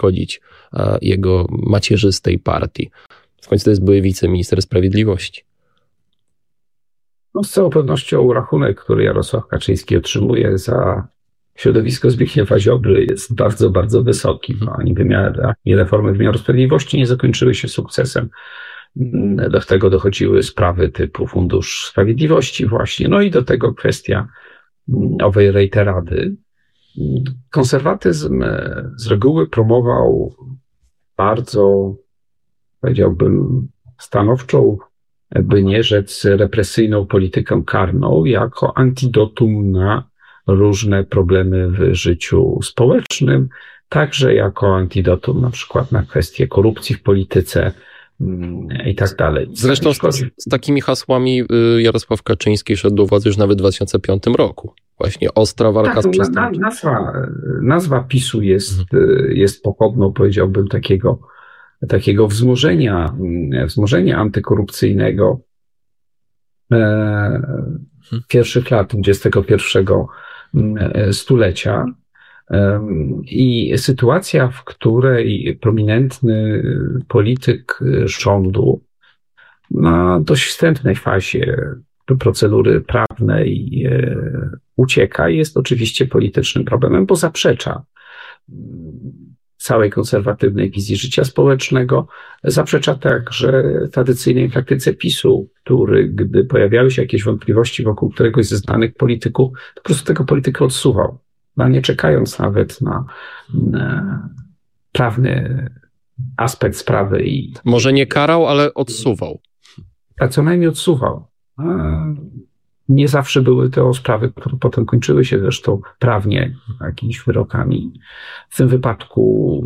zaszkodzić jego macierzystej partii. W końcu to jest były wiceminister sprawiedliwości. No, z całą pewnością rachunek, który Jarosław Kaczyński otrzymuje za środowisko Zbigniewa Ziobry, jest bardzo, bardzo wysoki. No, ani reformy wymiaru sprawiedliwości nie zakończyły się sukcesem. Do tego dochodziły sprawy typu Fundusz Sprawiedliwości właśnie. No i do tego kwestia owej reiterady. Konserwatyzm z reguły promował bardzo, powiedziałbym, stanowczą, by nie rzec represyjną politykę karną jako antidotum na różne problemy w życiu społecznym, także jako antidotum na przykład na kwestie korupcji w polityce i tak dalej. Zresztą z takimi hasłami Jarosław Kaczyński szedł do władzy już nawet w 2005 roku. Właśnie ostra walka z przestępczością. Nazwa PiS-u jest pochodną, powiedziałbym, takiego wzmożenia antykorupcyjnego pierwszych lat XXI stulecia. I sytuacja, w której prominentny polityk rządu na dość wstępnej fazie procedury prawnej ucieka, jest oczywiście politycznym problemem, bo zaprzecza całej konserwatywnej wizji życia społecznego, zaprzecza także tradycyjnej praktyce PiS-u, który, gdy pojawiały się jakieś wątpliwości wokół któregoś ze znanych polityków, to po prostu tego polityka odsuwał, nie czekając nawet na prawny aspekt sprawy. Może nie karał, ale odsuwał. A co najmniej odsuwał. Nie zawsze były to sprawy, które potem kończyły się zresztą prawnie jakimiś wyrokami. W tym wypadku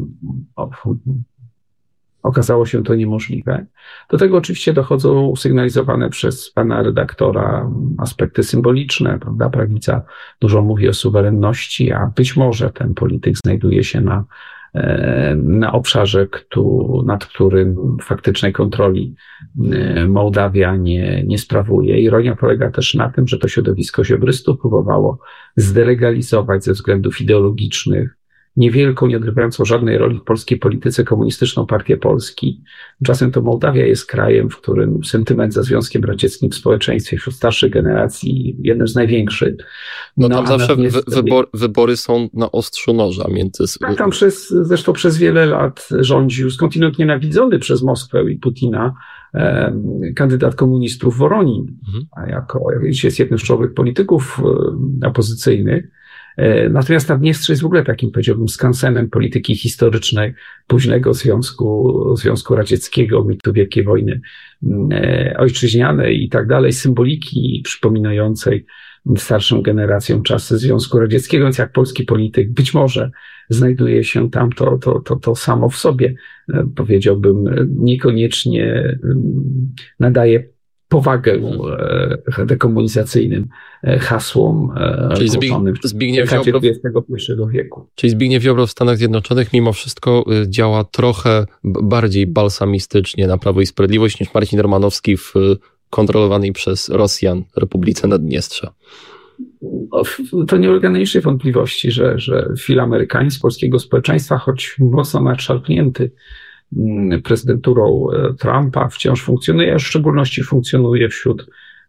okazało się to niemożliwe. Do tego oczywiście dochodzą sygnalizowane przez pana redaktora aspekty symboliczne, prawda? Prawica dużo mówi o suwerenności, a być może ten polityk znajduje się na obszarze, nad którym faktycznej kontroli Mołdawia nie sprawuje. Ironia polega też na tym, że to środowisko ziobrystów próbowało zdelegalizować ze względów ideologicznych niewielką, nie odgrywającą żadnej roli w polskiej polityce komunistyczną Partię Polski. Tymczasem to Mołdawia jest krajem, w którym sentyment za Związkiem Radzieckim w społeczeństwie wśród starszych generacji jednym z największych. No tam zawsze wybory są na ostrzu noża między... Tak, tam zresztą przez wiele lat rządził skądinąd nienawidzony przez Moskwę i Putina kandydat komunistów Woronin, a jako jest jednym z czołowych polityków opozycyjnych. Natomiast Naddniestrze jest w ogóle takim, powiedziałbym, skansenem polityki historycznej późnego Związku Radzieckiego, mitu Wielkiej Wojny ojczyźnianej i tak dalej, symboliki przypominającej starszą generacją czasy Związku Radzieckiego, więc jak polski polityk być może znajduje się tam, to samo w sobie, powiedziałbym, niekoniecznie nadaje powagę dekomunizacyjnym hasłom głoszonym w XXI wieku. Czyli Zbigniew Ziobro w Stanach Zjednoczonych mimo wszystko działa trochę bardziej balsamistycznie na Prawo i Sprawiedliwość niż Marcin Romanowski w kontrolowanej przez Rosjan Republice Naddniestrza. To nie ulega najmniejszej wątpliwości, że filamerykanizm polskiego społeczeństwa, choć mocno nadszarpnięty prezydenturą Trumpa, wciąż funkcjonuje, a w szczególności funkcjonuje wśród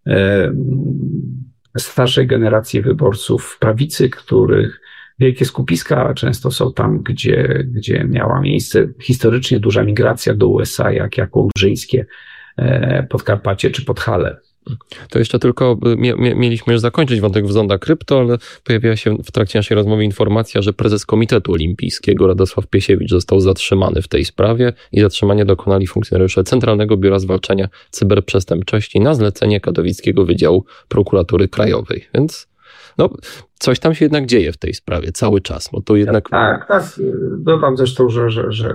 starszej generacji wyborców prawicy, których wielkie skupiska często są tam, gdzie miała miejsce historycznie duża migracja do USA, jak Łomżyńskie, Podkarpacie czy Podhale. To jeszcze tylko mieliśmy już zakończyć wątek Zonda Krypto, ale pojawiła się w trakcie naszej rozmowy informacja, że prezes Komitetu Olimpijskiego Radosław Piesiewicz został zatrzymany w tej sprawie i zatrzymanie dokonali funkcjonariusze Centralnego Biura Zwalczania Cyberprzestępczości na zlecenie Katowickiego Wydziału Prokuratury Krajowej. Więc coś tam się jednak dzieje w tej sprawie cały czas, bo to jednak... Tak. Dodam zresztą, że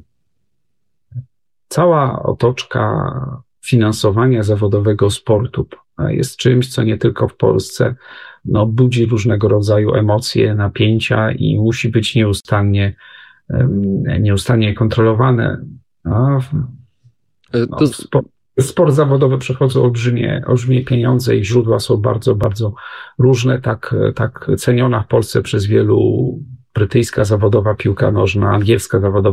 cała otoczka finansowania zawodowego sportu jest czymś, co nie tylko w Polsce budzi różnego rodzaju emocje, napięcia i musi być nieustannie kontrolowane. Sport zawodowy przechodzą olbrzymie pieniądze i źródła są bardzo, bardzo różne. Tak ceniona w Polsce przez wielu brytyjska zawodowa piłka nożna, angielska zawodowa